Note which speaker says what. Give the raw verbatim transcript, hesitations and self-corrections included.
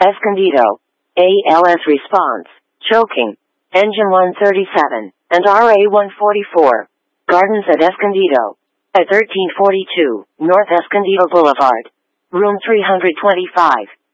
Speaker 1: Escondido. A L S response, choking, engine one thirty-seven, and R A one forty-four. Gardens at Escondido. At thirteen forty-two, North Escondido Boulevard. Room three twenty-five.